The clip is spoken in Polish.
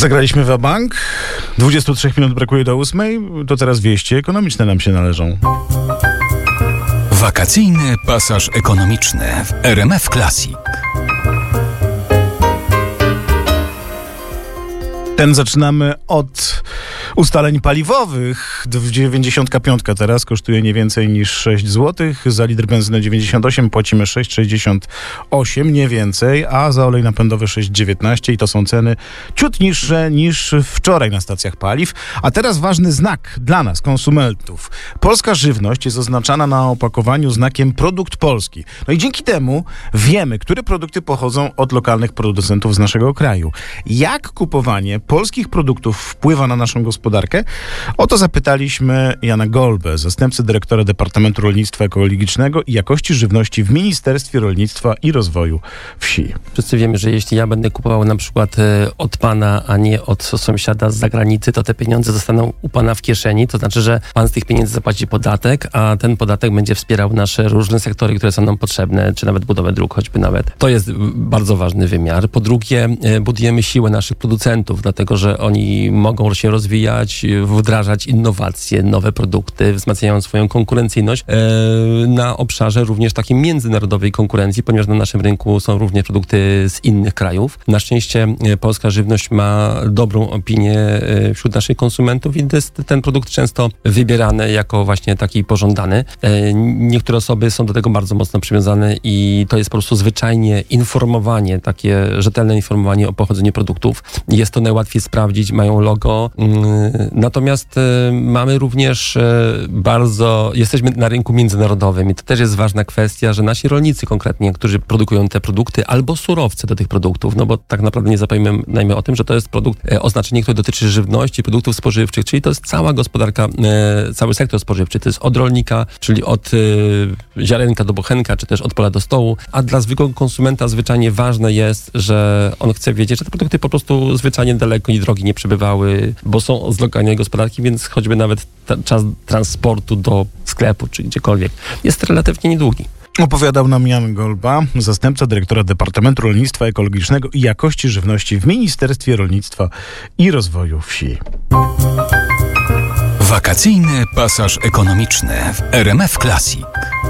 Zagraliśmy wabank. 23 minut brakuje do 8. To teraz wieści ekonomiczne nam się należą. Wakacyjny pasaż ekonomiczny w RMF Classic. Ten zaczynamy od ustaleń paliwowych. 95 teraz kosztuje nie więcej niż 6 zł. Za litr benzyny 98 płacimy 6,68, nie więcej, a za olej napędowy 6,19 i to są ceny ciut niższe niż wczoraj na stacjach paliw. A teraz ważny znak dla nas, konsumentów. Polska żywność jest oznaczana na opakowaniu znakiem produkt polski. No i dzięki temu wiemy, które produkty pochodzą od lokalnych producentów z naszego kraju. Jak kupowanie polskich produktów wpływa na naszą gospodarkę? O to zapytaliśmy Jana Golbę, zastępcę dyrektora Departamentu Rolnictwa Ekologicznego i Jakości Żywności w Ministerstwie Rolnictwa i Rozwoju Wsi. Wszyscy wiemy, że jeśli ja będę kupował na przykład od pana, a nie od sąsiada z zagranicy, to te pieniądze zostaną u pana w kieszeni. To znaczy, że pan z tych pieniędzy zapłaci podatek, a ten podatek będzie wspierał nasze różne sektory, które są nam potrzebne, czy nawet budowę dróg choćby nawet. To jest bardzo ważny wymiar. Po drugie, budujemy siłę naszych producentów, dlatego że oni mogą się rozwijać, wdrażać innowacje, nowe produkty, wzmacniając swoją konkurencyjność na obszarze również takiej międzynarodowej konkurencji, ponieważ na naszym rynku są również produkty z innych krajów. Na szczęście polska żywność ma dobrą opinię wśród naszych konsumentów i jest ten produkt często wybierany jako właśnie taki pożądany. Niektóre osoby są do tego bardzo mocno przywiązane i to jest po prostu zwyczajnie informowanie, takie rzetelne informowanie o pochodzeniu produktów. Jest to najłatwiej sprawdzić, mają logo. Natomiast mamy również jesteśmy na rynku międzynarodowym i to też jest ważna kwestia, że nasi rolnicy konkretnie, którzy produkują te produkty albo surowce do tych produktów, no bo tak naprawdę nie zapominajmy o tym, że to jest produkt, oznaczenie, które dotyczy żywności, produktów spożywczych, czyli to jest cała gospodarka, cały sektor spożywczy. To jest od rolnika, czyli od ziarenka do bochenka, czy też od pola do stołu, a dla zwykłego konsumenta zwyczajnie ważne jest, że on chce wiedzieć, że te produkty po prostu zwyczajnie daleko i drogi nie przebywały, bo są z lokalnej gospodarki, więc choćby nawet czas transportu do sklepu, czy gdziekolwiek jest relatywnie niedługi. Opowiadał nam Jan Golba, zastępca dyrektora Departamentu Rolnictwa Ekologicznego i Jakości Żywności w Ministerstwie Rolnictwa i Rozwoju Wsi. Wakacyjny pasaż ekonomiczny w RMF Classic.